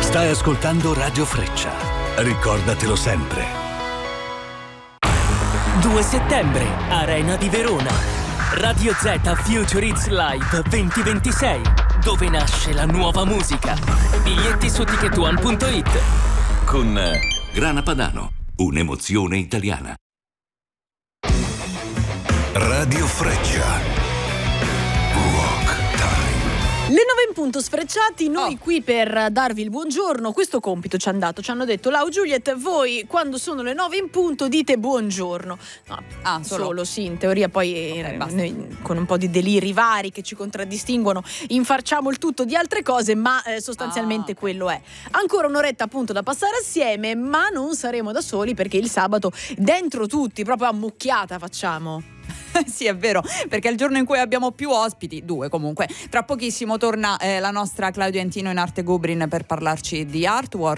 Stai ascoltando Radio Freccia. Ricordatelo sempre. 2 settembre, Arena di Verona. Radio Z Future Hits Live 2026, dove nasce la nuova musica. Biglietti su ticketone.it. Con Grana Padano, un'emozione italiana. Radio Freccia. Le 9 in punto sfrecciati, noi qui per darvi il buongiorno. Questo compito ci hanno detto Lau Giuliet, voi quando sono le 9 in punto dite buongiorno. No, solo sì, in teoria poi noi, con un po' di deliri vari che ci contraddistinguono, infarciamo il tutto di altre cose, ma sostanzialmente quello è. Ancora un'oretta appunto da passare assieme, ma non saremo da soli perché il sabato dentro tutti, proprio a mucchiata facciamo. Sì, è vero, perché è il giorno in cui abbiamo più ospiti, 2 comunque. Tra pochissimo torna la nostra Claudia Antino in arte Gubrin per parlarci di artwork.